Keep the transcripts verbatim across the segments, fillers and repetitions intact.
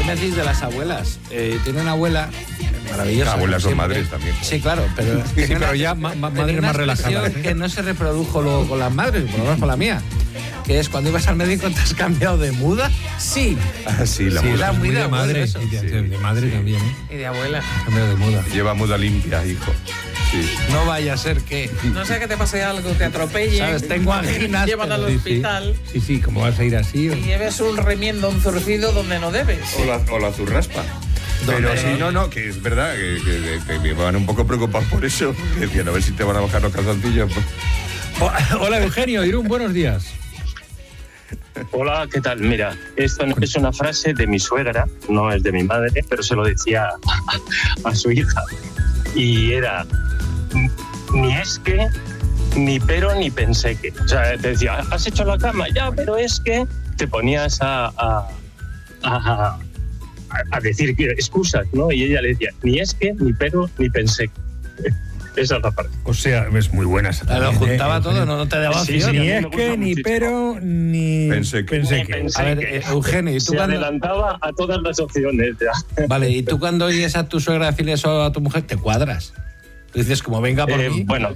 ¿qué me decís de las abuelas? Eh, tiene una abuela maravillosa. Las abuelas son siempre. madres también. Sí, claro, pero, sí, pero una, ya ma, ma, madres más relajadas. ¿eh? Que no se reprodujo luego con las madres, por lo menos con la mía. Que es cuando ibas al médico te has cambiado de muda. Sí. Ah, sí, la sí, muda. La muy de, de madre. Eso. Y de, sí, de madre sí. también, ¿eh? Y de abuela. Cambio de muda. Lleva muda limpia, hijo. Sí. No vaya a ser que... No sea que te pase algo, te atropelle. ¿Sabes? Tengo anginas. Llevan al sí, hospital. Sí, sí, ¿cómo vas a ir así? Y lleves un remiendo, un zurcido donde no debes. O la, o la zurraspa. Pero sí, no, no, que es verdad que, que, que me van un poco preocupados por eso. Que decían, a ver si te van a bajar los calzoncillos. Hola, Eugenio, Irún, buenos días. Hola, ¿qué tal? Mira, esta es una frase de mi suegra, no es de mi madre, pero se lo decía a, a su hija. Y era, ni es que, ni pero, ni pensé que. O sea, te decía, ¿has hecho la cama? Ya, pero es que te ponías a, a, a, a decir excusas, ¿no? Y ella le decía, ni es que, ni pero, ni pensé que. Esa es la parte. O sea, es muy buena esa. Lo juntaba eh, todo, no, no te daba sí, opción. sí, Ni es que, ni pero, ni pensé que. Pensé Ni que. pensé A ver, que. eh, Eugenio, ¿y tú Se cuando... adelantaba a todas las opciones ya. Vale, ¿y tú cuando oyes a tu suegra decirle eso a tu mujer, te cuadras? Tú dices, como venga por Eh, mí. bueno,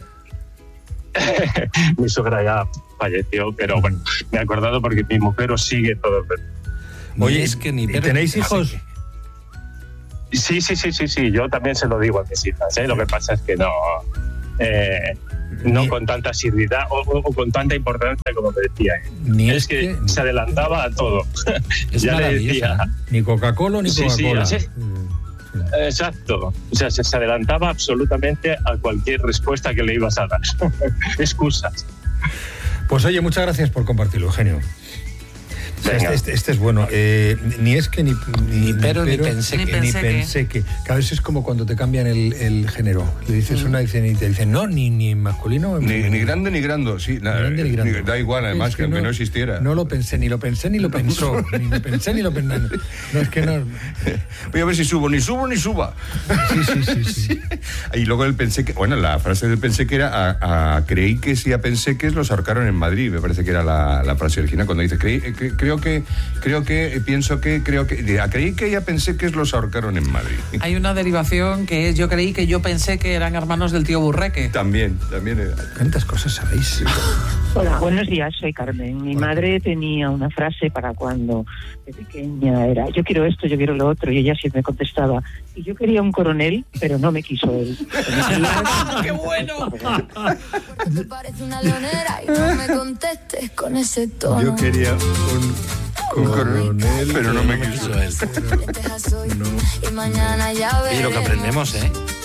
mi suegra ya falleció, pero bueno, me he acordado porque mi mujer os sigue todo el tiempo. Oye, es que ni pero, ¿tenéis ni hijos? sé Sí, sí, sí, sí, sí, yo también se lo digo a mis hijas, ¿eh? Lo que pasa es que no, eh, no con tanta asiduidad o, o, o con tanta importancia como te decía. ¿eh? Ni es, es que, que- se adelantaba a todo. Es ya le maravillosa, decía, Ni Coca-Cola ni Sí, sí, Coca-Cola. así- Mm, exacto, o sea, se, se adelantaba absolutamente a cualquier respuesta que le ibas a dar. Excusas. Pues oye, muchas gracias por compartirlo, Eugenio. O sea, este, este, este es bueno. Eh, ni es que ni, Ni pero, ni pensé Ni que. pensé Ni que. pensé que. Cada vez es como cuando te cambian el, el género. Le dices una y te dicen, no, ni, ni masculino. Ni, ni grande ni grande, sí. Nada, Ni grande ni grande. ni- da igual, además, Es que, aunque no existiera. No lo pensé, ni lo pensé, ni lo pensó. Ni lo pensé, ni lo pensé. No, es que no. Voy a ver si subo, ni subo, ni suba. Sí, sí, sí. sí. Y luego el pensé que, bueno, la frase del pensé que era, a, a creí que sí a pensé que los ahorcaron en Madrid, me parece que era la, la frase original, cuando dice, creí, cre, creo que, creo que, pienso que, creo que, a creí que ya pensé que los ahorcaron en Madrid. Hay una derivación que es, yo creí que yo pensé que eran hermanos del tío Burreque. También, también era. ¿Cuántas cosas sabéis? Hola, buenos días, soy Carmen. Mi madre tenía una frase para cuando de pequeña era, yo quiero esto, yo quiero lo otro, y ella siempre contestaba, y yo quería un coronel, pero no me quiso él. ¡Qué bueno! Te parece una leonera y no me contestes con ese tono. Yo quería un Un coronel, pero no me no me quiso. quiso él. Lentejas hoy y mañana ya veremos. Y lo que aprendemos, ¿eh?